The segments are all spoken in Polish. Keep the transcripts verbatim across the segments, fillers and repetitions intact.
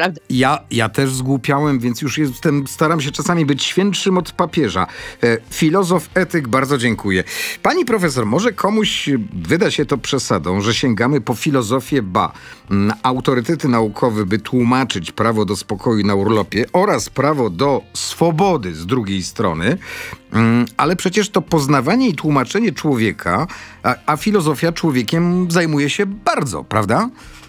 naprawdę. Ja, ja też zgłupiałem, więc już jestem, staram się czasami być świętszym od papieża. E, filozof, etyk, bardzo dziękuję. Pani profesor, może komuś wyda się to przesadą, że sięgamy po filozofię, ba, m, autorytety naukowe, by tłumaczyć prawo do spokoju na urlopie oraz prawo do swobody z drugiej strony, m, ale przecież to poznawanie i tłumaczenie człowieka, a, a filozofia człowiekiem zajmuje się bardzo, prawda?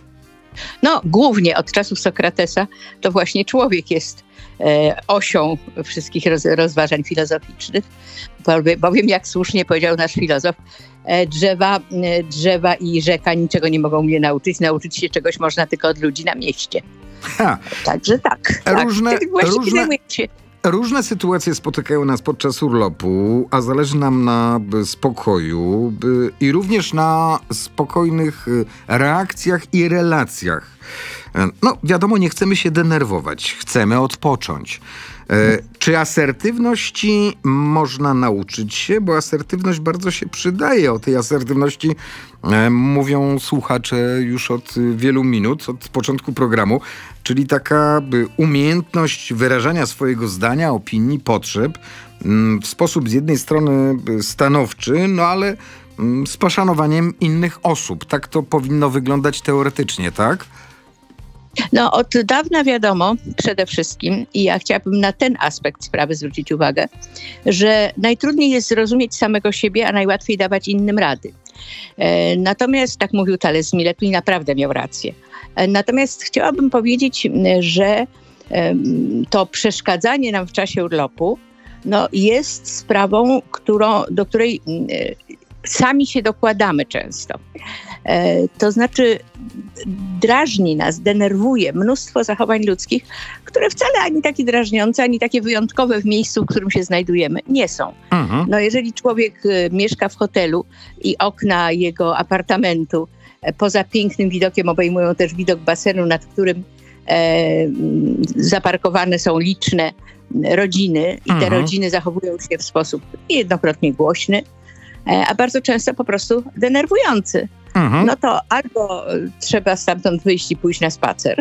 No, głównie od czasów Sokratesa to właśnie człowiek jest e, osią wszystkich roz, rozważań filozoficznych, bowiem, jak słusznie powiedział nasz filozof, e, drzewa, e, drzewa i rzeka niczego nie mogą mnie nauczyć. Nauczyć się czegoś można tylko od ludzi na mieście. Ha. Także tak. Różne, tak. Właściwie różne... zajmuję się. Różne sytuacje spotykają nas podczas urlopu, a zależy nam na spokoju i również na spokojnych reakcjach i relacjach. No, wiadomo, nie chcemy się denerwować, chcemy odpocząć. E, czy asertywności można nauczyć się? Bo asertywność bardzo się przydaje. O tej asertywności e, mówią słuchacze już od wielu minut, od początku programu. Czyli taka by, umiejętność wyrażania swojego zdania, opinii, potrzeb m, w sposób z jednej strony stanowczy, no ale m, z poszanowaniem innych osób. Tak to powinno wyglądać teoretycznie, tak? No, od dawna wiadomo przede wszystkim, i ja chciałabym na ten aspekt sprawy zwrócić uwagę, że najtrudniej jest zrozumieć samego siebie, a najłatwiej dawać innym rady. E, natomiast, tak mówił Thales z Miletu i naprawdę miał rację. E, natomiast chciałabym powiedzieć, że e, to przeszkadzanie nam w czasie urlopu no, jest sprawą, którą, do której e, sami się dokładamy często. E, to znaczy drażni nas, denerwuje mnóstwo zachowań ludzkich, które wcale ani takie drażniące, ani takie wyjątkowe w miejscu, w którym się znajdujemy, nie są. Mhm. No jeżeli człowiek e, mieszka w hotelu i okna jego apartamentu e, poza pięknym widokiem obejmują też widok basenu, nad którym e, zaparkowane są liczne rodziny i te mhm. rodziny zachowują się w sposób niejednokrotnie głośny, a bardzo często po prostu denerwujący. Mhm. No to albo trzeba stamtąd wyjść i pójść na spacer,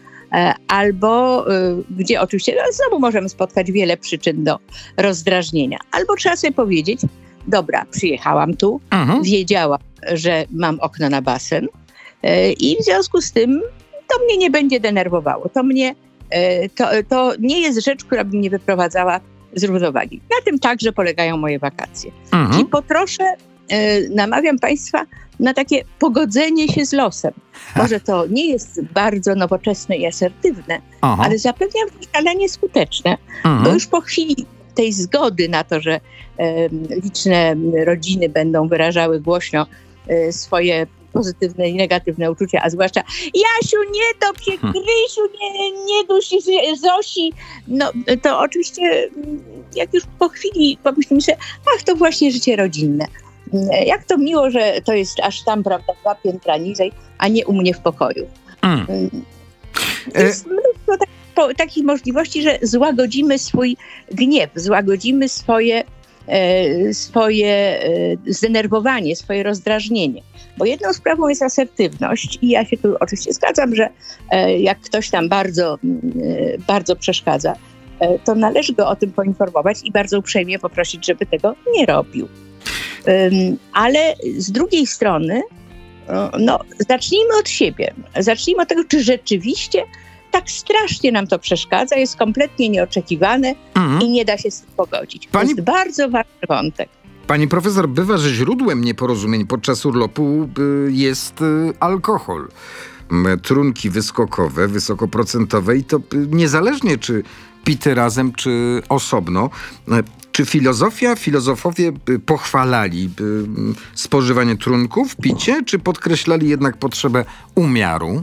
albo, gdzie oczywiście no, znowu możemy spotkać wiele przyczyn do rozdrażnienia, albo trzeba sobie powiedzieć, dobra, przyjechałam tu, mhm. wiedziałam, że mam okno na basen i w związku z tym to mnie nie będzie denerwowało. To, mnie, to, to nie jest rzecz, która by mnie wyprowadzała z równowagi. Na tym także polegają moje wakacje. Mhm. Czyli po trosze y, namawiam Państwa na takie pogodzenie się z losem. Może to nie jest bardzo nowoczesne i asertywne, Aha. ale zapewniam, że szalenie skuteczne, mhm. bo już po chwili tej zgody na to, że y, liczne rodziny będą wyrażały głośno y, swoje pozytywne i negatywne uczucia, a zwłaszcza Jasiu, nie top się, Krysiu, nie, nie duś Zosi. No to oczywiście jak już po chwili pomyślimy sobie, ach, to właśnie życie rodzinne. Jak to miło, że to jest aż tam, prawda, dwa piętra niżej, a nie u mnie w pokoju. Mm. Jest mnóstwo tak, po, takich możliwości, że złagodzimy swój gniew, złagodzimy swoje E, swoje e, zdenerwowanie, swoje rozdrażnienie. Bo jedną sprawą jest asertywność i ja się tu oczywiście zgadzam, że e, jak ktoś tam bardzo, e, bardzo przeszkadza, e, to należy go o tym poinformować i bardzo uprzejmie poprosić, żeby tego nie robił. E, ale z drugiej strony, no, zacznijmy od siebie. Zacznijmy od tego, czy rzeczywiście tak strasznie nam to przeszkadza, jest kompletnie nieoczekiwane mhm. i nie da się z tym pogodzić. Pani... To jest bardzo ważny wątek. Pani profesor, bywa, że źródłem nieporozumień podczas urlopu jest alkohol. Trunki wyskokowe, wysokoprocentowe i to niezależnie czy pity razem, czy osobno. Czy filozofia, filozofowie pochwalali spożywanie trunków, picie, czy podkreślali jednak potrzebę umiaru?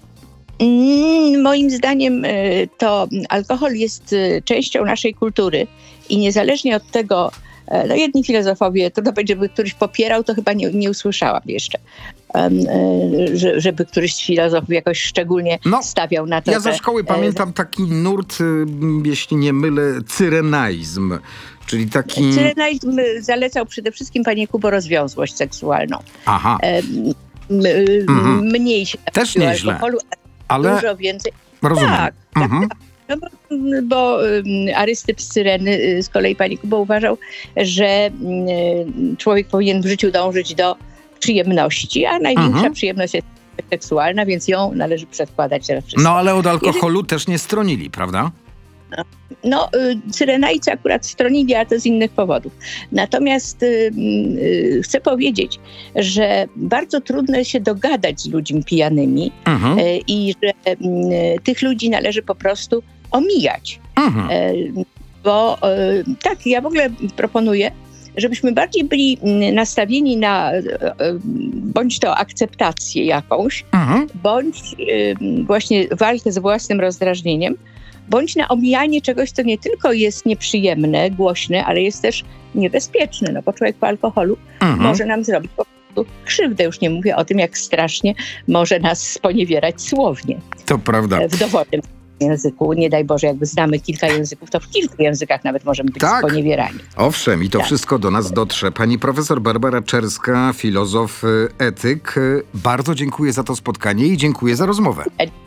Moim zdaniem to alkohol jest częścią naszej kultury i niezależnie od tego, no jedni filozofowie, trudno będzie, żeby któryś popierał, to chyba nie, nie usłyszałam jeszcze, że, żeby któryś z filozofów jakoś szczególnie no, stawiał na to. Ja ze szkoły że, pamiętam taki nurt, jeśli nie mylę, cyrenaizm. Czyli taki... Cyrenaizm zalecał przede wszystkim, panie Kubo, rozwiązłość seksualną. Aha. M- m- mhm. Mniej się też nieźle. Alkoholu, ale... Dużo więcej. Rozumiem. Tak, Mhm. No bo, bo um, Arystyp z Cyreny y, z kolei, pani Kubo, uważał, że y, człowiek powinien w życiu dążyć do przyjemności, a największa Mhm. przyjemność jest seksualna, więc ją należy przedkładać na wszystko. No ale od alkoholu też nie stronili, prawda? No, y, Cyrenajcy akurat stronili, ale to z innych powodów. Natomiast y, y, chcę powiedzieć, że bardzo trudno się dogadać z ludźmi pijanymi Mhm. y, i że y, tych ludzi należy po prostu omijać. Mhm. Y, bo y, tak, ja w ogóle proponuję, żebyśmy bardziej byli y, nastawieni na y, y, bądź to akceptację jakąś, Mhm. bądź y, właśnie walkę z własnym rozdrażnieniem, bądź na omijanie czegoś, co nie tylko jest nieprzyjemne, głośne, ale jest też niebezpieczne, no bo człowiek po alkoholu Mhm. może nam zrobić po prostu krzywdę. Już nie mówię o tym, jak strasznie może nas sponiewierać słownie To prawda. w dowolnym języku. Nie daj Boże, jakby znamy kilka języków, to w kilku językach nawet możemy być Tak. sponiewierani. Owszem, i to Tak. wszystko do nas dotrze. Pani profesor Barbara Czerska, filozof, y, etyk. y, Bardzo dziękuję za to spotkanie i dziękuję za rozmowę.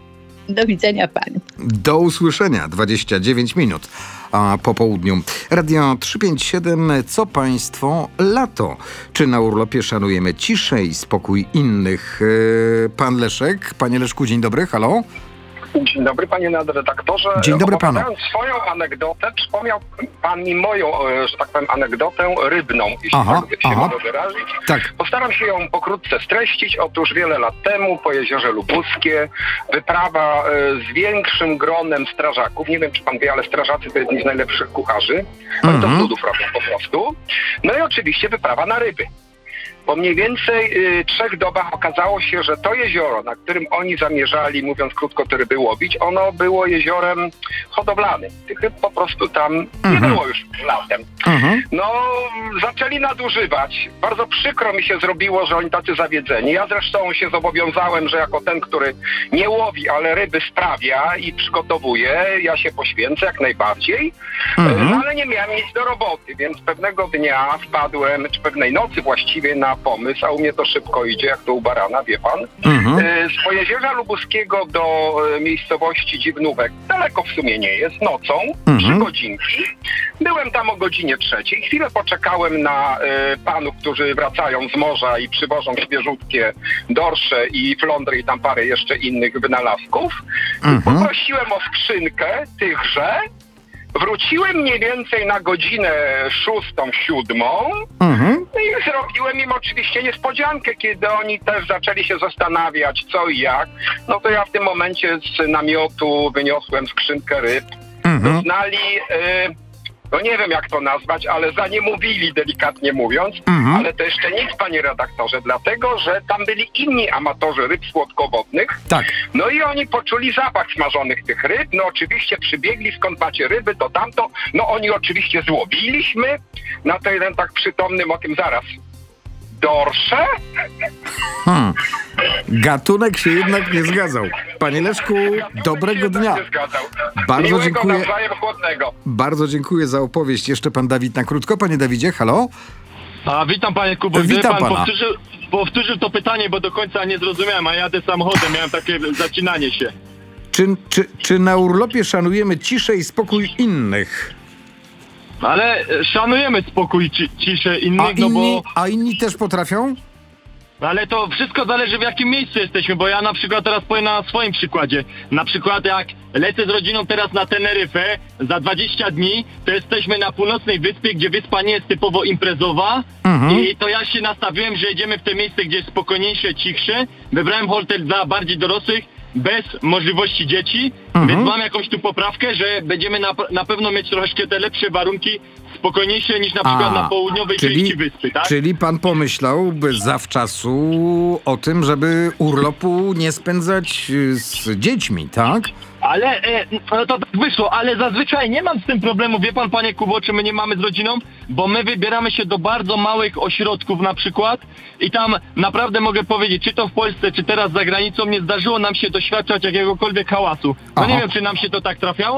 Do widzenia pani. Do usłyszenia. dwadzieścia dziewięć minut a po południu. Radio trzysta pięćdziesiąt siedem. Co państwo? Lato. Czy na urlopie szanujemy ciszę i spokój innych? Yy, Pan Leszek. Panie Leszku, dzień dobry. Halo? Dzień dobry, panie redaktorze. Dzień dobry panu. Opowiadając swoją anegdotę, przypomniał pan mi moją, e, że tak powiem, anegdotę rybną, jeśli Aha, tak się aha. mogę wyrazić. Tak. Postaram się ją pokrótce streścić. Otóż wiele lat temu po jeziorze Lubuskie wyprawa e, z większym gronem strażaków. Nie wiem, czy pan wie, ale strażacy to jedni z najlepszych kucharzy. Oni to Mhm. z cudów robią po prostu. No i oczywiście wyprawa na ryby. Po mniej więcej y, trzech dobach okazało się, że to jezioro, na którym oni zamierzali, mówiąc krótko, te ryby łowić, ono było jeziorem hodowlanym. Tych ryb po prostu tam nie Mhm. było już latem. Mhm. No, zaczęli nadużywać. Bardzo przykro mi się zrobiło, że oni tacy zawiedzeni. Ja zresztą się zobowiązałem, że jako ten, który nie łowi, ale ryby sprawia i przygotowuje, ja się poświęcę jak najbardziej. Mhm. No, ale nie miałem nic do roboty, więc pewnego dnia wpadłem, czy pewnej nocy właściwie, na pomysł, a u mnie to szybko idzie, jak to u barana, wie pan. Mhm. E, Z Pojezierza Lubuskiego do e, miejscowości Dziwnówek, daleko w sumie nie jest, nocą, Mhm. trzy godzinki. Byłem tam o godzinie trzeciej. Chwilę poczekałem na e, panów, którzy wracają z morza i przywożą świeżutkie dorsze i flądry i tam parę jeszcze innych wynalazków. Mhm. Poprosiłem o skrzynkę tychże. Wróciłem mniej więcej na godzinę szóstą, siódmą. Mhm. No i zrobiłem im oczywiście niespodziankę, kiedy oni też zaczęli się zastanawiać, co i jak. No to ja w tym momencie z namiotu wyniosłem skrzynkę ryb. Mhm. Znali, y, no nie wiem jak to nazwać, ale zaniemówili, delikatnie mówiąc. Mhm. Ale to jeszcze nic, panie redaktorze, dlatego, że tam byli inni amatorzy ryb słodkowodnych. Tak. No i oni poczuli zapach smażonych tych ryb, no oczywiście przybiegli, skąd macie ryby, to tamto. No oni oczywiście złowiliśmy. Na to jeden tak przytomnym okiem, zaraz. Dorsze? Hmm. Gatunek się jednak nie zgadzał. Panie Leszku, dobrego dnia. Nie zgadzał. Bardzo Miłego dziękuję. nawzajem chłodnego. Bardzo dziękuję za opowieść. Jeszcze pan Dawid na krótko. Panie Dawidzie, halo? A witam panie Kubo, gdyby Witam pan pana. powtórzył, powtórzył to pytanie, bo do końca nie zrozumiałem, a jadę samochodem, miałem takie zacinanie się. Czy, czy, czy na urlopie szanujemy ciszę i spokój innych? Ale e, szanujemy spokój, ci, ciszę A innych, no inni, bo... a inni też potrafią? Ale to wszystko zależy, w jakim miejscu jesteśmy, bo ja na przykład teraz powiem na swoim przykładzie. Na przykład jak lecę z rodziną teraz na Teneryfę za dwadzieścia dni, to jesteśmy na północnej wyspie, gdzie wyspa nie jest typowo imprezowa. Mhm. I to ja się nastawiłem, że jedziemy w te miejsce, gdzie jest spokojniejsze, cichsze. Wybrałem hotel dla bardziej dorosłych, bez możliwości dzieci, Mhm. więc mam jakąś tu poprawkę, że będziemy na, na pewno mieć troszkę te lepsze warunki, spokojniejsze niż na przykład A, na południowej czyli- części wyspy, tak? Czyli pan pomyślał by zawczasu o tym, żeby urlopu nie spędzać y, z dziećmi, tak? Ale, e, no to tak wyszło, ale zazwyczaj nie mam z tym problemu, wie pan panie Kubo, czy my nie mamy z rodziną, bo my wybieramy się do bardzo małych ośrodków na przykład i tam naprawdę mogę powiedzieć, czy to w Polsce, czy teraz za granicą, nie zdarzyło nam się doświadczać jakiegokolwiek hałasu. No Aha. nie wiem, czy nam się to tak trafiało,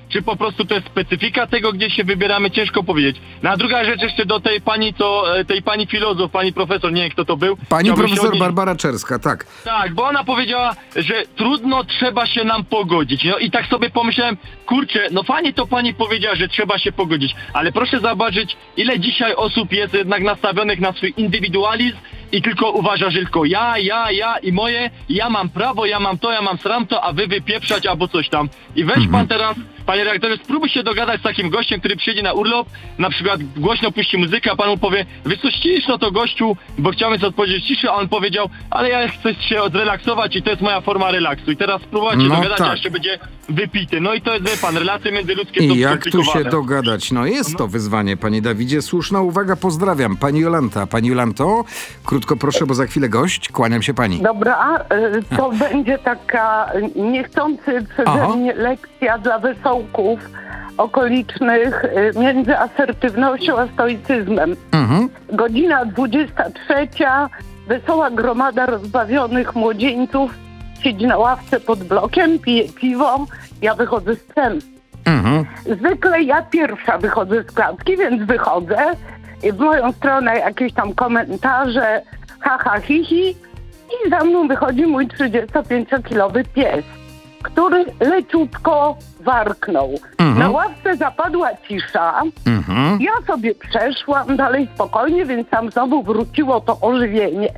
czy po prostu to jest specyfika tego, gdzie się wybieramy, ciężko powiedzieć. No a druga rzecz jeszcze do tej pani, co, e, tej pani filozof, pani profesor, nie wiem kto to był. Pani Chciałbym się profesor odnieść- Barbara Czerska, tak. Tak, bo ona powiedziała, że trudno, trzeba się nam pogodzić. No i tak sobie pomyślałem, kurczę, no fajnie to pani powiedziała, że trzeba się pogodzić, ale proszę zobaczyć, ile dzisiaj osób jest jednak nastawionych na swój indywidualizm i tylko uważa, że tylko ja, ja, ja i moje, ja mam prawo, ja mam to, ja mam sramto, a wy wypieprzać albo coś tam. I weź pan teraz, panie redaktorze, spróbuj się dogadać z takim gościem, który przyjedzie na urlop, na przykład głośno puści muzykę, a pan mu powie, wy coś ścisz, no to gościu, bo chciałem sobie odpowiedzieć ciszy, a on powiedział, ale ja chcę się zrelaksować i to jest moja forma relaksu. I teraz spróbować się No dogadać, tak. a jeszcze będzie wypity. No i to jest, wie pan, relacje międzyludzkie są I jak tu się skomplikowane. dogadać? No jest to wyzwanie, panie Dawidzie. Słuszna uwaga, pozdrawiam. Pani Jolanta. Pani Jolanto, krótko proszę, bo za chwilę gość. Kłaniam się pani. Dobra, y, to będzie taka y, niechcący przeze Aha. mnie lekcja dla wesołków okolicznych y, między asertywnością a stoicyzmem. Mhm. Godzina dwudziesta trzecia, wesoła gromada rozbawionych młodzieńców siedzi na ławce pod blokiem, pije piwo, ja wychodzę z sceny. Mhm. Zwykle ja pierwsza wychodzę z klatki, więc wychodzę i w moją stronę jakieś tam komentarze, haha, hihi i za mną wychodzi mój trzydziestopięciokilowy pies, który leciutko warknął. Mhm. Na ławce zapadła cisza, Mhm. ja sobie przeszłam dalej spokojnie, więc tam znowu wróciło to ożywienie.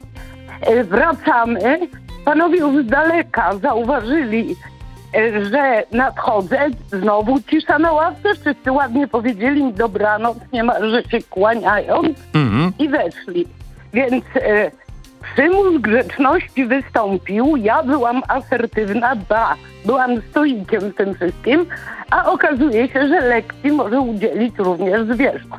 E, Wracamy, panowie już z daleka zauważyli, e, że nadchodzę, znowu cisza na ławce, wszyscy ładnie powiedzieli mi dobranoc, niemalże się kłaniając Mhm. i weszli. Więc e, przymus grzeczności wystąpił, ja byłam asertywna, ba, byłam stoikiem w tym wszystkim, a okazuje się, że lekcji może udzielić również zwierzę.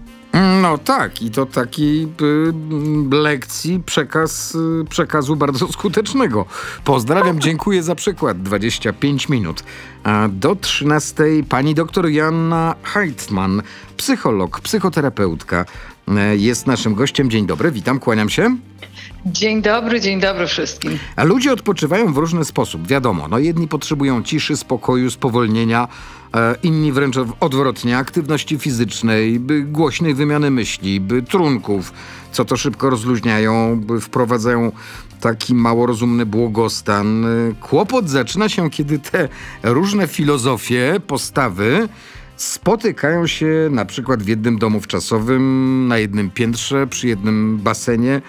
No tak, i to taki y, lekcji przekaz, y, przekazu bardzo skutecznego. Pozdrawiam, dziękuję za przykład. dwadzieścia pięć minut. A do trzynastej pani doktor Joanna Heitman, psycholog, psychoterapeutka, y, jest naszym gościem. Dzień dobry, witam, kłaniam się. Dzień dobry, dzień dobry wszystkim. A ludzie odpoczywają w różny sposób, wiadomo. No jedni potrzebują ciszy, spokoju, spowolnienia, e, inni wręcz odwrotnie, aktywności fizycznej, by głośnej wymiany myśli, by trunków, co to szybko rozluźniają, by wprowadzają taki mało rozumny błogostan. E, Kłopot zaczyna się, kiedy te różne filozofie, postawy spotykają się na przykład w jednym domu wczasowym, na jednym piętrze, przy jednym basenie,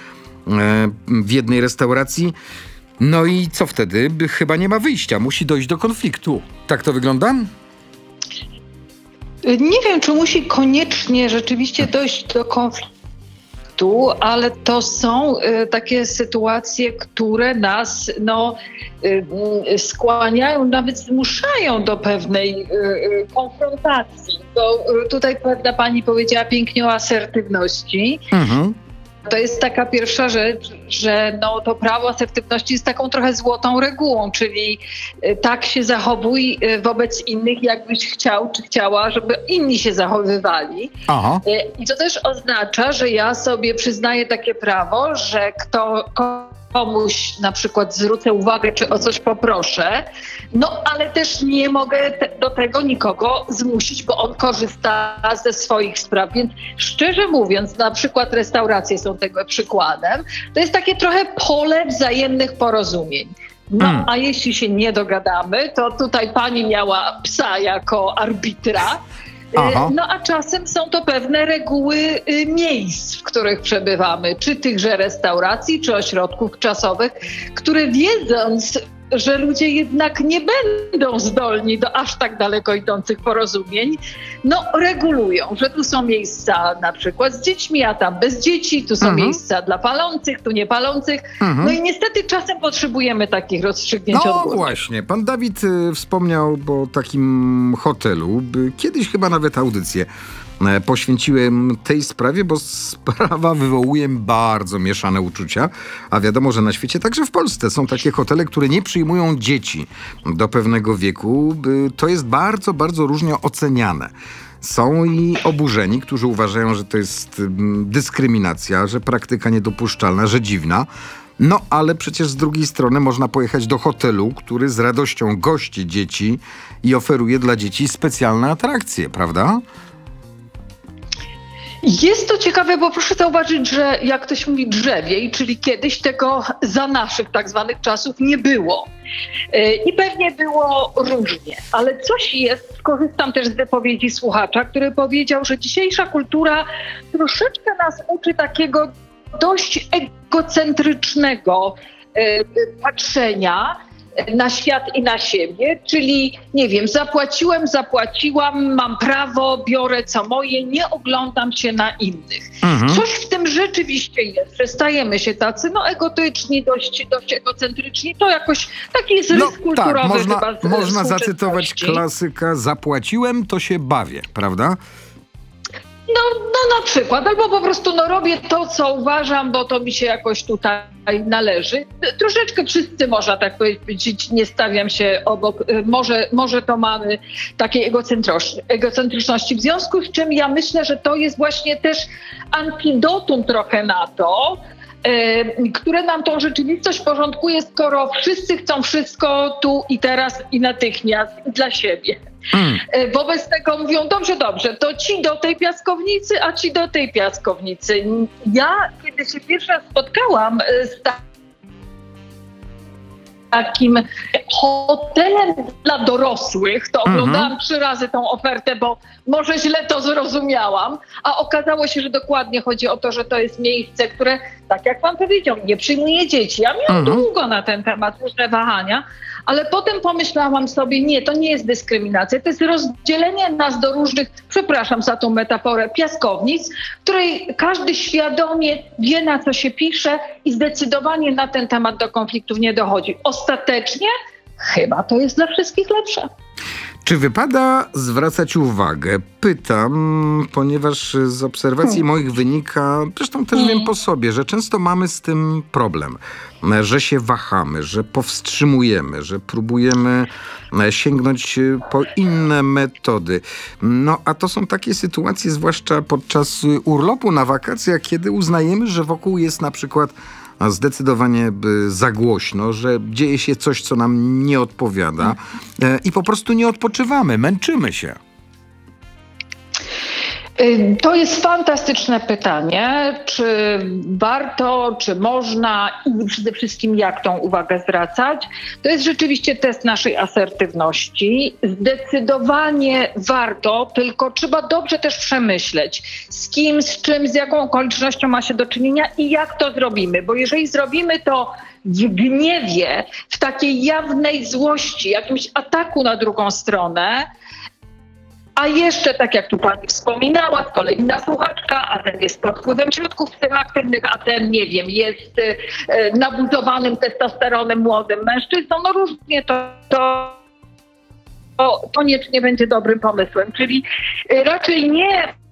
w jednej restauracji. No i co wtedy? By chyba nie ma wyjścia. Musi dojść do konfliktu. Tak to wygląda? Nie wiem, czy musi koniecznie rzeczywiście dojść do konfliktu, ale to są y, takie sytuacje, które nas no, y, y, skłaniają, nawet zmuszają do pewnej y, y, konfrontacji. Bo y, tutaj pewna pani powiedziała pięknie o asertywności. Mhm. To jest taka pierwsza rzecz, że no, to prawo asertywności jest taką trochę złotą regułą, czyli y, tak się zachowuj y, wobec innych, jakbyś chciał czy chciała, żeby inni się zachowywali. Aha. Y, I to też oznacza, że ja sobie przyznaję takie prawo, że kto komuś na przykład zwrócę uwagę, czy o coś poproszę, no ale też nie mogę te, do tego nikogo zmusić, bo on korzysta ze swoich spraw. Więc szczerze mówiąc, na przykład restauracje są tego przykładem, to jest takie trochę pole wzajemnych porozumień. No, Mm. a jeśli się nie dogadamy, to tutaj pani miała psa jako arbitra. Aha. No a czasem są to pewne reguły y, miejsc, w których przebywamy, czy tychże restauracji, czy ośrodków czasowych, które wiedząc, że ludzie jednak nie będą zdolni do aż tak daleko idących porozumień, no regulują, że tu są miejsca na przykład z dziećmi, a tam bez dzieci, tu są Mhm. miejsca dla palących, tu nie palących. Mhm. No i niestety czasem potrzebujemy takich rozstrzygnięć No odgórnych. właśnie, pan Dawid y, wspomniał o takim hotelu. By kiedyś chyba nawet audycję e, poświęciłem tej sprawie, bo sprawa wywołuje bardzo mieszane uczucia. A wiadomo, że na świecie, także w Polsce, są takie hotele, które nie przyjmują dzieci do pewnego wieku. By to jest bardzo, bardzo różnie oceniane. Są i oburzeni, którzy uważają, że to jest mm, dyskryminacja, że praktyka niedopuszczalna, że dziwna. No ale przecież z drugiej strony można pojechać do hotelu, który z radością gości dzieci i oferuje dla dzieci specjalne atrakcje, prawda? Jest to ciekawe, bo proszę zauważyć, że jak ktoś mówi drzewiej, czyli kiedyś tego za naszych tak zwanych czasów nie było. Yy, I pewnie było różnie, ale coś jest, skorzystam też z wypowiedzi słuchacza, który powiedział, że dzisiejsza kultura troszeczkę nas uczy takiego dość egocentrycznego yy, patrzenia na świat i na siebie, czyli nie wiem, zapłaciłem, zapłaciłam, mam prawo, biorę co moje, nie oglądam się na innych. Mhm. Coś w tym rzeczywiście jest, że stajemy się tacy, no egotyczni, dość, dość egocentryczni, to jakoś taki jest rys no, kulturowy tak, można, chyba z można zacytować klasyka, zapłaciłem, to się bawię, prawda? No, no na przykład, albo po prostu no, robię to, co uważam, bo to mi się jakoś tutaj należy. Troszeczkę wszyscy, można tak powiedzieć, nie stawiam się obok, może, może to mamy takiej egocentryczności, w związku z czym ja myślę, że to jest właśnie też antidotum trochę na to, yy, które nam tą rzeczywistość porządkuje, skoro wszyscy chcą wszystko tu i teraz i natychmiast i dla siebie. Mm. Wobec tego mówią, dobrze, dobrze, to ci do tej piaskownicy, a ci do tej piaskownicy. Ja, kiedy się pierwszy raz spotkałam z takim hotelem dla dorosłych, to oglądałam mm-hmm. trzy razy tą ofertę, bo może źle to zrozumiałam, a okazało się, że dokładnie chodzi o to, że to jest miejsce, które, tak jak pan powiedział, nie przyjmuje dzieci. Ja miałam mm-hmm. długo na ten temat różne wahania, ale potem pomyślałam sobie, nie, to nie jest dyskryminacja, to jest rozdzielenie nas do różnych, przepraszam za tą metaforę, piaskownic, w której każdy świadomie wie, na co się pisze i zdecydowanie na ten temat do konfliktów nie dochodzi. Ostatecznie chyba to jest dla wszystkich lepsze. Czy wypada zwracać uwagę? Pytam, ponieważ z obserwacji hmm. moich wynika, zresztą też hmm. wiem po sobie, że często mamy z tym problem, że się wahamy, że powstrzymujemy, że próbujemy sięgnąć po inne metody. No a to są takie sytuacje, zwłaszcza podczas urlopu na wakacjach, kiedy uznajemy, że wokół jest na przykład zdecydowanie za głośno, że dzieje się coś, co nam nie odpowiada i po prostu nie odpoczywamy, męczymy się. To jest fantastyczne pytanie, czy warto, czy można i przede wszystkim jak tą uwagę zwracać. To jest rzeczywiście test naszej asertywności. Zdecydowanie warto, tylko trzeba dobrze też przemyśleć, z kim, z czym, z jaką okolicznością ma się do czynienia i jak to zrobimy. Bo jeżeli zrobimy to w gniewie, w takiej jawnej złości, jakimś ataku na drugą stronę, a jeszcze, tak jak tu pani wspominała, z kolei inna słuchaczka, a ten jest pod wpływem środków psychoaktywnych, a ten, nie wiem, jest e, nabuzowanym testosteronem młodym mężczyzną, no różnie to, to, to koniecznie będzie dobrym pomysłem. Czyli e, raczej nie e,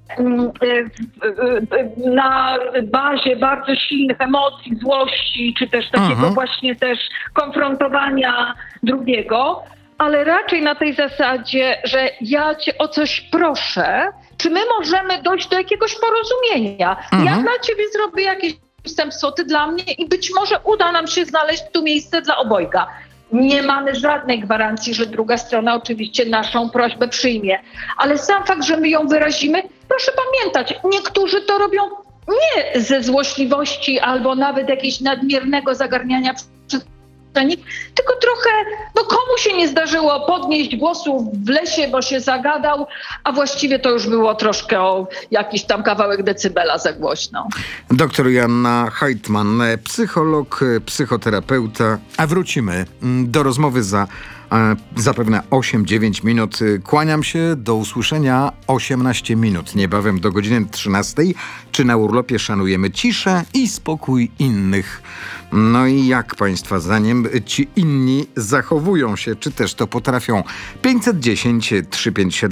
e, na bazie bardzo silnych emocji, złości, czy też takiego mhm. właśnie też konfrontowania drugiego, ale raczej na tej zasadzie, że ja cię o coś proszę, czy my możemy dojść do jakiegoś porozumienia. Mhm. Ja dla ciebie zrobię jakieś ustępstwo, ty dla mnie i być może uda nam się znaleźć tu miejsce dla obojga. Nie mamy żadnej gwarancji, że druga strona oczywiście naszą prośbę przyjmie, ale sam fakt, że my ją wyrazimy, proszę pamiętać, niektórzy to robią nie ze złośliwości albo nawet jakiegoś nadmiernego zagarniania przez tylko trochę, no komu się nie zdarzyło podnieść głosu w lesie, bo się zagadał, a właściwie to już było troszkę o jakiś tam kawałek decybela za głośno. Doktor Joanna Heitman, psycholog, psychoterapeuta, a wrócimy do rozmowy za zapewne osiem dziewięć minut. Kłaniam się, do usłyszenia osiemnaście minut, niebawem do godziny trzynastej. Czy na urlopie szanujemy ciszę i spokój innych? No i jak państwa zdaniem ci inni zachowują się, czy też to potrafią? pięćset dziesięć, trzysta pięćdziesiąt siedem,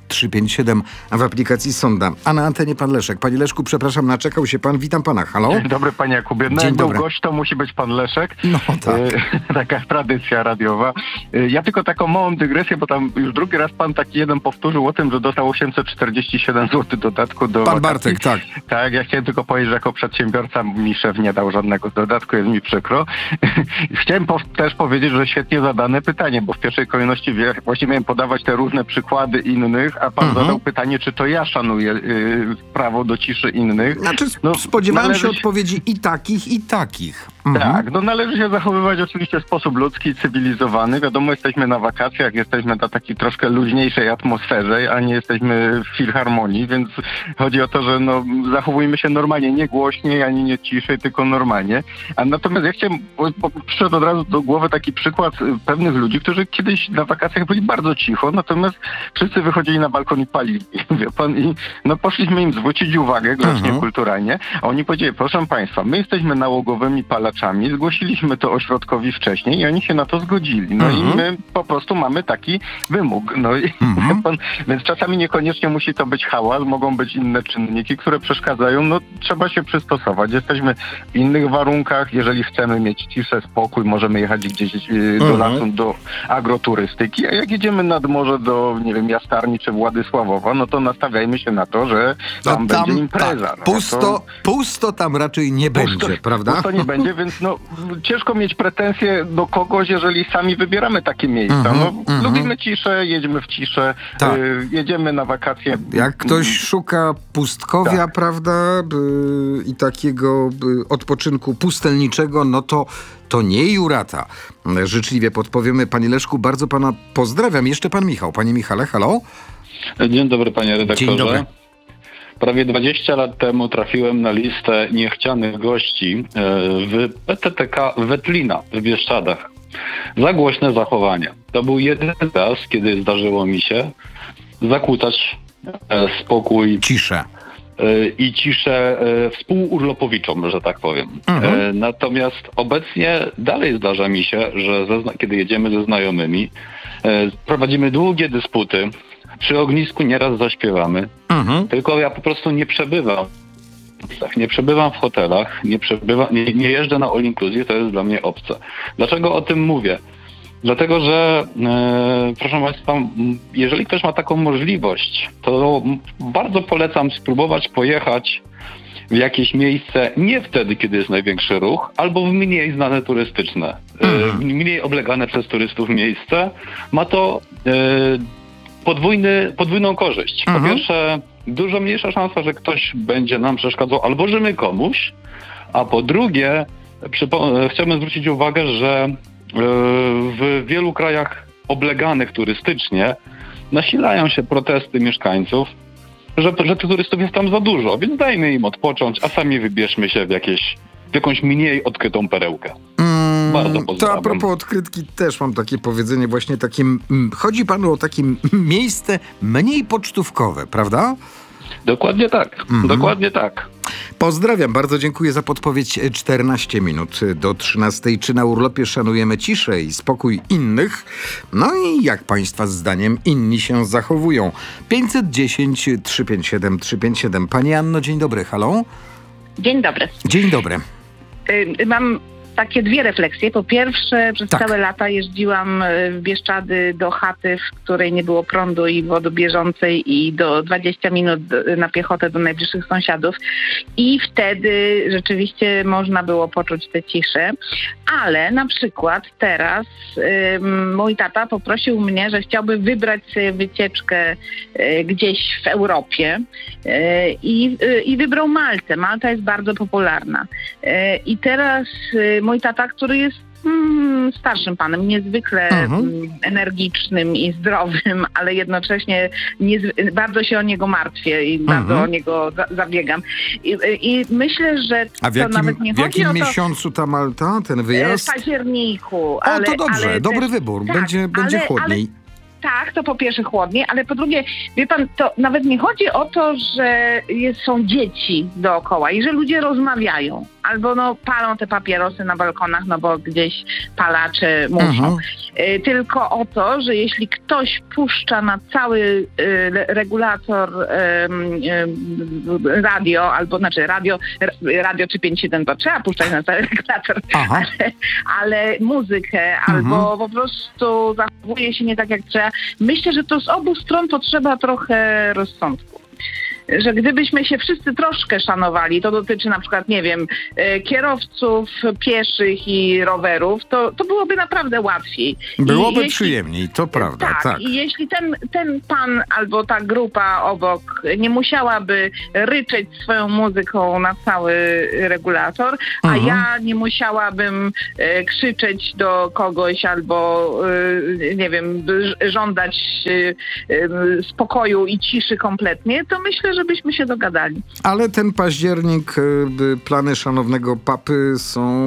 trzysta pięćdziesiąt siedem w aplikacji Sonda. A na antenie pan Leszek. Panie Leszku, przepraszam, naczekał się pan. Witam pana. Halo? Dzień dobry, panie Jakubie. No, Dzień jak był dobry. gość, to musi być pan Leszek. No tak. E, taka tradycja radiowa. E, ja tylko taką małą dygresję, bo tam już drugi raz pan taki jeden powtórzył o tym, że dostał osiemset czterdzieści siedem złotych dodatku do Pan wakacji. Bartek, tak. Tak, ja chciałem tylko powiedzieć, że jako przedsiębiorca mi szef nie dał żadnego dodatku, jest mi przykro. Chciałem po, też powiedzieć, że świetnie zadane pytanie, bo w pierwszej kolejności wie, właśnie miałem podawać te różne przykłady innych, a pan Mhm. zadał pytanie, czy to ja szanuję y, prawo do ciszy innych. Znaczy, No, spodziewałem należy się się- odpowiedzi i takich, i takich. Mhm. Tak, no należy się zachowywać oczywiście w sposób ludzki, cywilizowany. Wiadomo, jesteśmy na wakacjach, jesteśmy na takiej troszkę luźniejszej atmosferze, a nie jesteśmy w filharmonii, więc chodzi o to, że no, zachowujmy się normalnie, nie głośniej, ani nie ciszej, tylko normalnie. A natomiast ja chciałem, bo, bo przyszedł od razu do głowy taki przykład y, pewnych ludzi, którzy kiedyś na wakacjach byli bardzo cicho, natomiast wszyscy wychodzili na balkon i palili, wie pan, i no poszliśmy im zwrócić uwagę grzecznie, Mhm. kulturalnie, a oni powiedzieli, proszę państwa, my jesteśmy nałogowymi palaczami, zgłosiliśmy to ośrodkowi wcześniej i oni się na to zgodzili. No Mhm. i my po prostu mamy taki wymóg. No i Mhm. pan, więc czasami niekoniecznie musi to być hałas, mogą być inne czynniki, które przeszkadzają, no trzeba się przystosować. Jesteśmy w innych warunkach, jeżeli chcemy mieć ciszę, spokój, możemy jechać gdzieś y, do Mhm. lasu, do agroturystyki, a jak jedziemy nad morze do, nie wiem, Jastarni czy Władysławowa, no to nastawiajmy się na to, że No tam, będzie impreza. tak, no, pusto, to... pusto tam raczej nie Pusto- będzie, prawda? Pusto nie będzie, więc no ciężko mieć pretensje do kogoś, jeżeli sami wybieramy takie miejsca. Mhm, No, mhm. lubimy ciszę, jedziemy w ciszę, Tak. y, jedziemy na wakacje. Jak ktoś szuka pustkowia, Tak. prawda, by, i takiego by, odpoczynku pustelniczego, no to to nie Jurata. Życzliwie podpowiemy. Panie Leszku, bardzo pana pozdrawiam. Jeszcze pan Michał. Panie Michale, halo? Dzień dobry, panie redaktorze. Dzień dobry. Prawie dwadzieścia lat temu trafiłem na listę niechcianych gości e, w P T T K Wetlina w Bieszczadach. Za głośne zachowania. To był jedyny raz, kiedy zdarzyło mi się zakłócać e, spokój Ciszę. e, i ciszę e, współurlopowiczom, że tak powiem. Mhm. E, natomiast obecnie dalej zdarza mi się, że ze, zna- kiedy jedziemy ze znajomymi, e, prowadzimy długie dysputy. Przy ognisku nieraz zaśpiewamy. Mhm. Tylko ja po prostu nie przebywam. Nie przebywam w hotelach, nie, przebywam, nie, nie jeżdżę na all inclusive, to jest dla mnie obce. Dlaczego o tym mówię? Dlatego, że e, proszę Państwa, m, jeżeli ktoś ma taką możliwość, to m, bardzo polecam spróbować pojechać w jakieś miejsce nie wtedy, kiedy jest największy ruch, albo w mniej znane turystyczne, e, mniej oblegane przez turystów miejsce. Ma to e, podwójny, podwójną korzyść. Po Mhm. pierwsze, dużo mniejsza szansa, że ktoś będzie nam przeszkadzał, albo że my komuś, a po drugie, przypo- chciałbym zwrócić uwagę, że e, w wielu krajach obleganych turystycznie nasilają się protesty mieszkańców, że, że tych turystów jest tam za dużo, więc dajmy im odpocząć, a sami wybierzmy się w, jakieś, w jakąś mniej odkrytą perełkę. Mm, Bardzo to pozdrawiam. a propos odkrytki też mam takie powiedzenie właśnie takie, mm, chodzi panu o takie m- miejsce mniej pocztówkowe, prawda? Dokładnie tak, Mhm. dokładnie tak. Pozdrawiam, bardzo dziękuję za podpowiedź. czternaście minut do trzynastej. Czy na urlopie szanujemy ciszę i spokój innych? No i jak państwa zdaniem inni się zachowują? pięćset dziesięć trzysta pięćdziesiąt siedem trzysta pięćdziesiąt siedem. Pani Anno, dzień dobry, halo? Dzień dobry. Dzień dobry. Y, Mam takie dwie refleksje. Po pierwsze, przez Tak. całe lata jeździłam y, w Bieszczady do chaty, w której nie było prądu i wody bieżącej i do dwadzieścia minut y, na piechotę do najbliższych sąsiadów. I wtedy rzeczywiście można było poczuć tę ciszę. Ale na przykład teraz y, mój tata poprosił mnie, że chciałby wybrać sobie wycieczkę y, gdzieś w Europie y, i, y, i wybrał Maltę. Malta jest bardzo popularna. Y, I teraz y, mój tata, który jest mm, starszym panem, niezwykle Mhm. mm, energicznym i zdrowym, ale jednocześnie niezwy- bardzo się o niego martwię i Mhm. bardzo o niego za- zabiegam. I, i myślę, że A w to nawet jakim, nie w chodzi jakim o to, miesiącu ta Malta, ten e, wyjazd? w październiku. O, ale, to dobrze, ale dobry też- wybór. tak, Będzie, będzie ale- chłodniej. Tak, to po pierwsze chłodniej, ale po drugie, wie pan, to nawet nie chodzi o to, że jest, są dzieci dookoła i że ludzie rozmawiają, albo no palą te papierosy na balkonach, no bo gdzieś palacze muszą. Mhm. Y, Tylko o to, że jeśli ktoś puszcza na cały y, regulator y, y, radio, albo znaczy radio, radio trzy pięć siedem to trzeba puszczać na cały regulator, Aha. ale, ale muzykę, Mhm. albo po prostu zachowuje się nie tak jak trzeba. Myślę, że to z obu stron potrzeba trochę rozsądku. Że gdybyśmy się wszyscy troszkę szanowali, to dotyczy na przykład, nie wiem, e, kierowców pieszych i rowerów, to, to byłoby naprawdę łatwiej. Byłoby I jeśli- przyjemniej, to prawda, tak, tak. i jeśli ten, ten pan albo ta grupa obok nie musiałaby ryczeć swoją muzyką na cały regulator, a Mhm. ja nie musiałabym e, krzyczeć do kogoś albo, e, nie wiem, ż- żądać e, e, spokoju i ciszy kompletnie, to myślę, żebyśmy się dogadali. Ale ten październik, y, plany szanownego papy są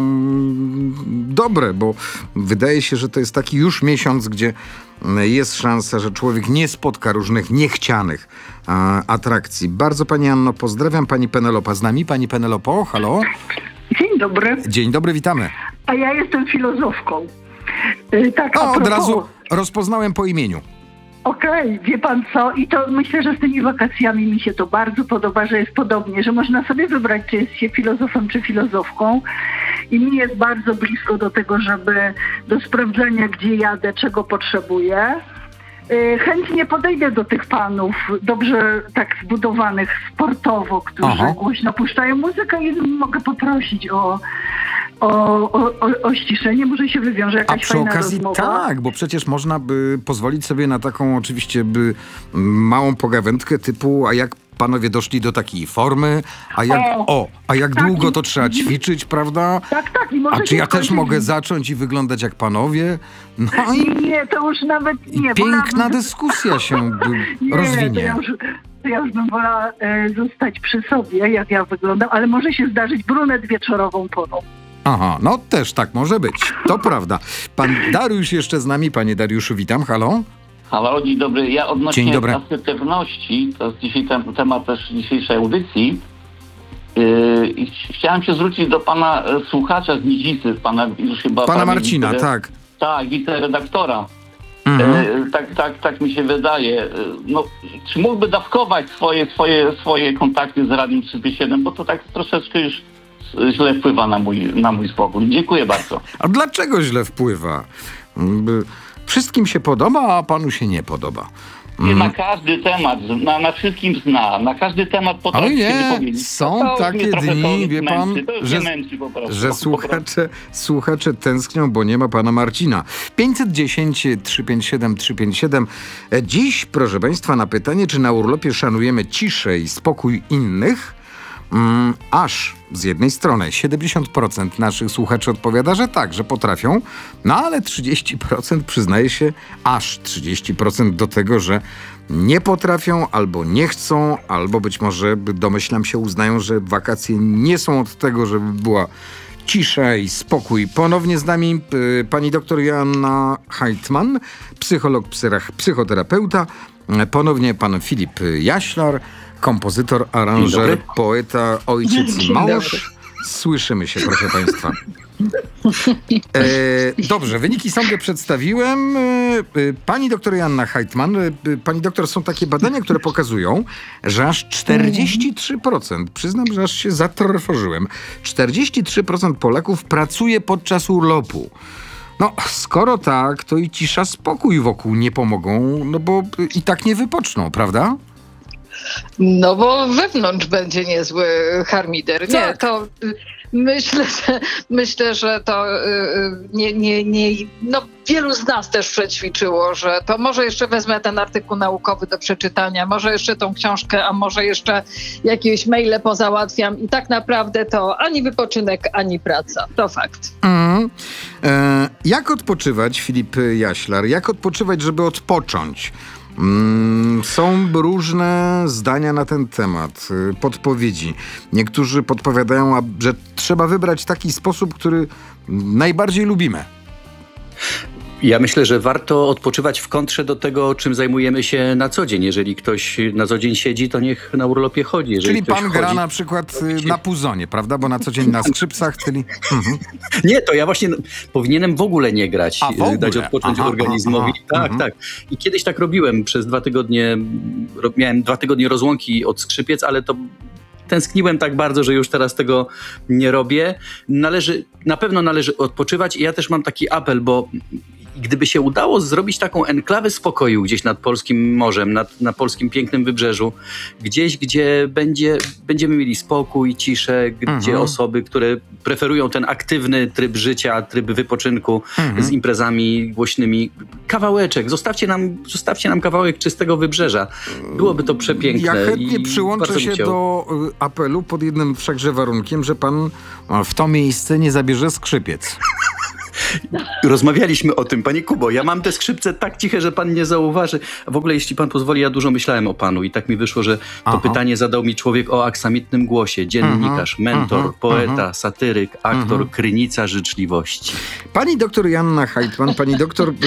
dobre, bo wydaje się, że to jest taki już miesiąc, gdzie jest szansa, że człowiek nie spotka różnych niechcianych a, atrakcji. Bardzo pani Anno pozdrawiam. Pani Penelopa z nami. Pani Penelopo, halo? Dzień dobry, Dzień dobry, witamy. a ja jestem filozofką. Y, Tak, a O, od propos, razu rozpoznałem po imieniu. Okej, wie pan co, i to myślę, że z tymi wakacjami mi się to bardzo podoba, że jest podobnie, że można sobie wybrać, czy jest się filozofem, czy filozofką. I mi jest bardzo blisko do tego, żeby do sprawdzenia, gdzie jadę, czego potrzebuję. Y, Chętnie podejdę do tych panów, dobrze tak zbudowanych sportowo, którzy Aha. głośno puszczają muzykę i mogę poprosić o, o, o, o, o ściszenie, może się wywiąże A jakaś przy fajna okazji rozmowa. tak, bo przecież można by pozwolić sobie na taką oczywiście by mm, małą pogawędkę typu, a jak panowie doszli do takiej formy, a jak, O, o, a jak tak, długo i- to trzeba ćwiczyć, prawda? Tak, tak. I może A czy się ja też skończyć- mogę zacząć i wyglądać jak panowie? No i, Nie, nie, to już nawet i nie. piękna wolałabym- dyskusja się by nie, To rozwinie. ja, już, to ja już bym wolała e, zostać przy sobie, jak ja wyglądam, ale może się zdarzyć brunet wieczorową porą. Aha, no też tak może być, to prawda. Pan Dariusz jeszcze z nami. Panie Dariuszu, witam, halo? Halo, dzień dobry. Ja odnośnie Dzień dobry. asertywności, to jest dzisiaj ten, temat też dzisiejszej audycji. Yy, i chciałem się zwrócić do pana e, słuchacza z Nidzicy, pana już chyba... Pana prawie Marcina, wice- tak. Tak, wiceredaktora. Mhm. E, tak, tak, tak mi się wydaje. E, No, czy mógłby dawkować swoje, swoje, swoje kontakty z Radiem trzysta pięćdziesiąt siedem, bo to tak troszeczkę już źle wpływa na mój, na mój spokój. Dziękuję bardzo. A dlaczego źle wpływa? By- Wszystkim się podoba, a panu się nie podoba. Nie na każdy temat, na, na wszystkim zna, na każdy temat potrafi Ale się nie, wypowiedzieć. są To już takie mnie trochę dni, to wie męczy, pan, to już że- mnie męczy po prostu. Że Po prostu. słuchacze, słuchacze tęsknią, bo nie ma pana Marcina. pięćset dziesięć trzysta pięćdziesiąt siedem trzysta pięćdziesiąt siedem. Dziś, proszę państwa, na pytanie, czy na urlopie szanujemy ciszę i spokój innych, mm, aż z jednej strony siedemdziesiąt procent naszych słuchaczy odpowiada, że tak, że potrafią, no ale trzydzieści procent przyznaje się, aż trzydzieści procent do tego, że nie potrafią, albo nie chcą, albo być może, domyślam się, uznają, że wakacje nie są od tego, żeby była cisza i spokój. Ponownie z nami y, pani doktor Joanna Heitman, psycholog, psyrach, psychoterapeuta. Y, Ponownie pan Filip Jaślar, kompozytor, aranżer, poeta, ojciec i Dzień mąż. dobry. Słyszymy się, proszę państwa. E, dobrze, wyniki sądu przedstawiłem. E, e, pani doktor Joanna Heitman, e, pani doktor, są takie badania, które pokazują, że aż czterdzieści trzy procent, przyznam, że aż się zatrwożyłem, czterdzieści trzy procent Polaków pracuje podczas urlopu. No, skoro tak, to i cisza, spokój wokół nie pomogą, no bo i tak nie wypoczną, prawda? No bo wewnątrz będzie niezły harmider. Nie, Tak. to y, myślę, że myślę, że to y, y, nie, nie, nie, no wielu z nas też przećwiczyło, że to może jeszcze wezmę ten artykuł naukowy do przeczytania, może jeszcze tą książkę, a może jeszcze jakieś maile pozałatwiam i tak naprawdę to ani wypoczynek, ani praca. To fakt. Mm. E, jak odpoczywać, Filip Jaślar? Jak odpoczywać, żeby odpocząć? Mm, są różne zdania na ten temat, y, podpowiedzi. Niektórzy podpowiadają, a- że trzeba wybrać taki sposób, który najbardziej lubimy. Ja myślę, że warto odpoczywać w kontrze do tego, czym zajmujemy się na co dzień. Jeżeli ktoś na co dzień siedzi, to niech na urlopie chodzi. Jeżeli Czyli ktoś pan chodzi, gra na przykład y, na puzonie, prawda? Bo na co dzień na skrzypcach, czyli... Mhm. Nie, to ja właśnie powinienem w ogóle nie grać, A, w ogóle? dać odpocząć Aha, organizmowi. aha, tak, mhm. tak. I kiedyś tak robiłem. Przez dwa tygodnie, ro- miałem dwa tygodnie rozłąki od skrzypiec, ale to tęskniłem tak bardzo, że już teraz tego nie robię. Należy, na pewno należy odpoczywać i ja też mam taki apel, bo gdyby się udało zrobić taką enklawę spokoju gdzieś nad polskim morzem, nad, na polskim pięknym wybrzeżu, gdzieś, gdzie będzie, będziemy mieli spokój, ciszę, gdzie Mhm. osoby, które preferują ten aktywny tryb życia, tryb wypoczynku Mhm. z imprezami głośnymi. Kawałeczek, zostawcie nam, zostawcie nam kawałek czystego wybrzeża. Byłoby to przepiękne. Ja chętnie i przyłączę bardzo bym się chciał. do y, apelu pod jednym wszakże warunkiem, że pan o, w to miejsce nie zabierze skrzypiec. Rozmawialiśmy o tym, panie Kubo. Ja mam te skrzypce tak ciche, że pan nie zauważy. A w ogóle, jeśli pan pozwoli, ja dużo myślałem o panu i tak mi wyszło, że to Aha. pytanie zadał mi człowiek o aksamitnym głosie. Dziennikarz, Mhm, mentor, mhm, poeta, mhm. satyryk, aktor, Mhm. krynica życzliwości. Pani doktor Joanna Heitman, pani doktor, y,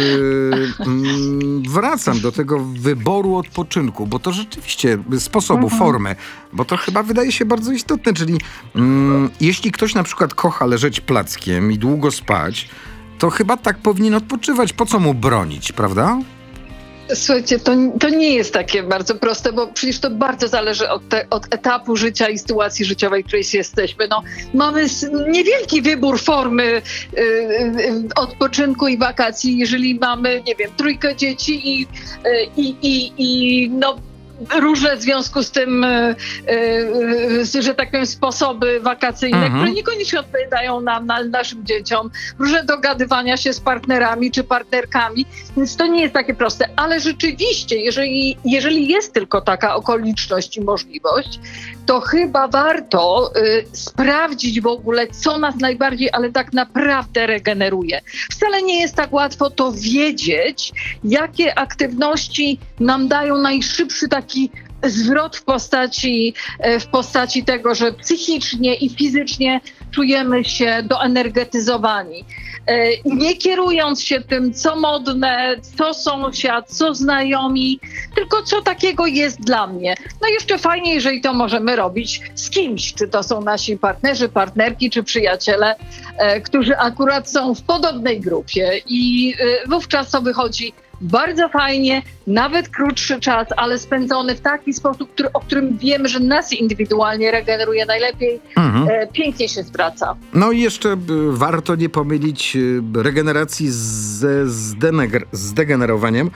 mm, wracam do tego wyboru odpoczynku, bo to rzeczywiście sposobu, Mhm. formy, bo to chyba wydaje się bardzo istotne, czyli mm, jeśli ktoś na przykład kocha leżeć plackiem i długo spać, to chyba tak powinien odpoczywać. Po co mu bronić, prawda? Słuchajcie, to, to nie jest takie bardzo proste, bo przecież to bardzo zależy od, te, od etapu życia i sytuacji życiowej, w której jesteśmy. No, mamy s- niewielki wybór formy y, y, odpoczynku i wakacji, jeżeli mamy, nie wiem, trójkę dzieci i, y, i, i, i no, różne w związku z tym, y, y, że tak powiem, sposoby wakacyjne, Mhm. które niekoniecznie odpowiadają nam, na, naszym dzieciom, różne dogadywania się z partnerami czy partnerkami, więc to nie jest takie proste. Ale rzeczywiście, jeżeli, jeżeli jest tylko taka okoliczność i możliwość, to chyba warto y, sprawdzić w ogóle, co nas najbardziej, ale tak naprawdę regeneruje. Wcale nie jest tak łatwo to wiedzieć, jakie aktywności nam dają najszybszy taki zwrot w postaci, e, w postaci tego, że psychicznie i fizycznie czujemy się doenergetyzowani. E, Nie kierując się tym, co modne, co sąsiad, co znajomi, tylko co takiego jest dla mnie. No jeszcze fajnie, jeżeli to możemy robić z kimś, czy to są nasi partnerzy, partnerki, czy przyjaciele, e, którzy akurat są w podobnej grupie i e, wówczas to wychodzi bardzo fajnie, nawet krótszy czas, ale spędzony w taki sposób, który, o którym wiemy, że nas indywidualnie regeneruje najlepiej, Mhm. e, pięknie się zwraca. No i jeszcze y, warto nie pomylić y, regeneracji ze zdeneger- zdegenerowaniem,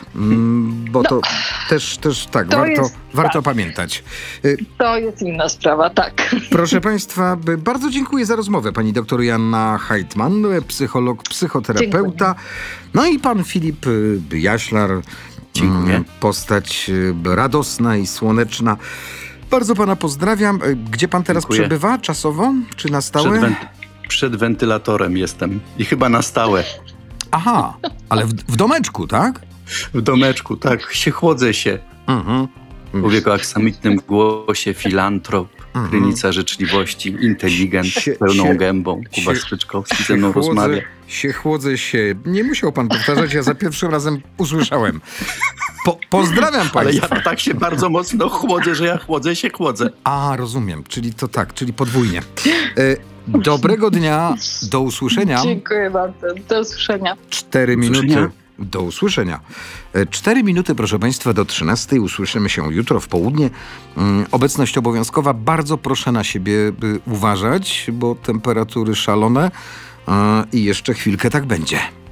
mm, bo No, to też, też tak, to warto, jest- warto tak. pamiętać. Y, To jest inna sprawa, tak. Proszę Państwa, by- bardzo dziękuję za rozmowę. Pani doktor Joanna Heitman, psycholog, psychoterapeuta. No i pan Filip y, Jaślar, Dziękuję. mm, postać y, radosna i słoneczna. Bardzo pana pozdrawiam. Y, Gdzie pan teraz Dziękuję. przebywa czasowo? Czy na stałe? Przed, wenty- przed wentylatorem jestem i chyba na stałe. Aha, ale w, w domeczku, tak? W domeczku, tak, się chłodzę się. Mhm. Człowiek o aksamitnym głosie, filantrop, Mhm. krynica życzliwości, inteligent, Sie- pełną się- gębą. Kuba się- Strzyczkowski ze mną rozmawia. się chłodzę się. Nie musiał pan powtarzać, ja za pierwszym razem usłyszałem. Po, pozdrawiam Ale państwa. ja tak się bardzo mocno chłodzę, że ja chłodzę się chłodzę. A, rozumiem, czyli to tak, czyli podwójnie. E, dobrego dnia, do usłyszenia. Dziękuję bardzo. Do usłyszenia. Cztery Do minuty. usłyszenia. Do usłyszenia. E, Cztery minuty, proszę państwa, do trzynastej. Usłyszymy się jutro w południe. Mm, Obecność obowiązkowa. Bardzo proszę na siebie by uważać, bo temperatury szalone e, i jeszcze chwilkę tak będzie.